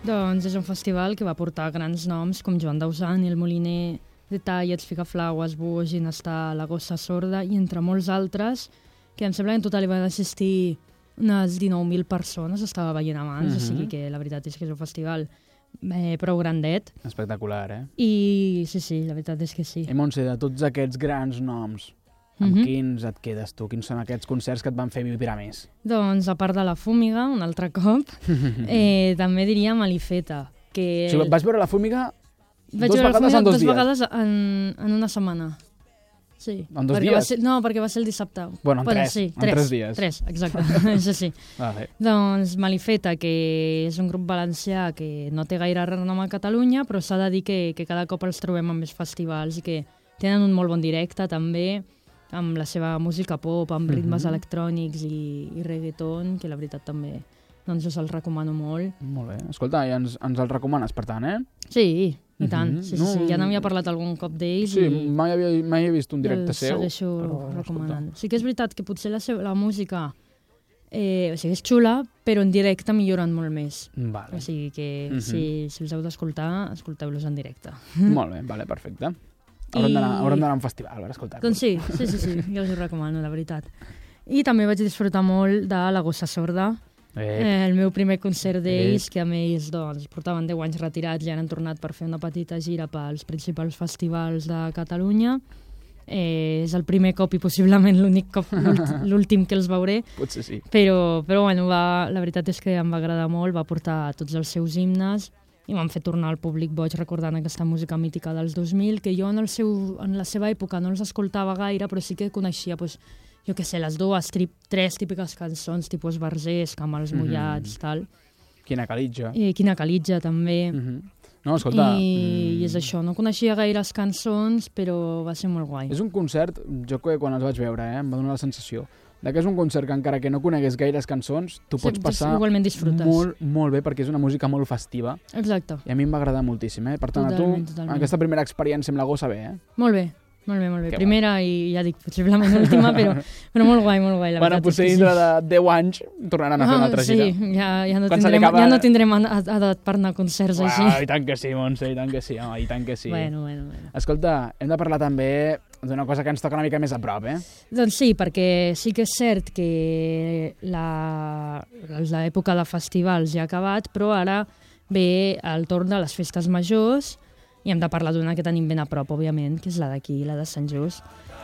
Doncs és un festival que va portar grans noms com Joan Dausà, Nil Moliner, Detallets, Ficaflaues, Buix, Ginestar, La Gossa Sorda i entre molts altres, que em sembla que en total hi van assistir unes 19.000 persones, estava veient abans, o sigui que la veritat és que és un festival prou grandet. Espectacular, I sí, la veritat és que sí. I Montse, de tots aquests grans noms, amb quins et quedes tu? Quins són aquests concerts que et van fer vibrar més? Doncs, a part de la Fúmiga, un altre cop, també diria Malifeta. Que... O sigui, vas veure la Fúmiga Vaig veure la Fúmiga dues vegades en una setmana. Sí. En 2 dies? No, perquè va ser el dissabte. Bueno, en 3. Sí, en 3 dies. 3, exacte. Això sí. Vale. Doncs Malifeta, que és un grup valencià que no té gaire renom a Catalunya, però s'ha de dir que cada cop els trobem en més festivals i que tenen un molt bon directe, també, amb la seva música pop, amb ritmes electrònics i reggaeton, que la veritat també doncs us els recomano molt. Molt bé. Escolta, i ens els recomanes, per tant, Sí, i tant. Sí. Ja n'havia parlat algun cop d'ells. Sí, mai he vist un directe seu. Segueixo recomanant. Sí que és veritat que potser la música és xula, però en directe milloren molt més. Vale. O sigui que si els heu d'escoltar, escolteu-los en directe. Molt bé, vale, perfecte. Haurem d'anar a un festival per escoltar-los. Doncs sí, jo us ho recomano, la veritat. I també vaig disfrutar molt de La Gossa Sorda, el meu primer concert d'ells, que amb ells doncs, portaven 10 anys retirats i han tornat per fer una petita gira pels principals festivals de Catalunya. És el primer cop i possiblement l'únic cop, l'últim que els veuré. Potser sí. Però bueno, la veritat és que em va agradar molt, va portar tots els seus himnes i m'han fet tornar al públic boig recordant aquesta música mítica dels 2000, que jo en la seva època no els escoltava gaire, però sí que coneixia, jo què sé, les tres típiques cançons, tipus Versers, Camals Mullats, tal. Quina Calitja. I Quina Calitja, també. No, escolta... I és això, no coneixia gaires cançons, però va ser molt guai. És un concert, jo quan els vaig veure, em va donar la sensació que és un concert que encara que no conegués gaires cançons, tu pots passar molt bé, perquè és una música molt festiva. Exacte. I a mi em va agradar moltíssim, Per tant, totalment. Aquesta primera experiència amb la Gossa bé, Molt bé. Que primera i ja dic, possiblement última, però molt guai, la veritat. Bueno, potser dintre de 10 anys tornaran a fer una altra gira. Sí, ja no tindrem edat per anar a concerts així. I tant que sí, Montse, i tant que sí, home, i tant que sí. Bueno. Escolta, hem de parlar també d'una cosa que ens toca una mica més a prop, Doncs sí, perquè sí que és cert que l'època de festivals ja ha acabat, però ara ve el torn de les festes majors i hem de parlar d'una que tenim ben a prop, òbviament, que és la d'aquí, la de Sant Just.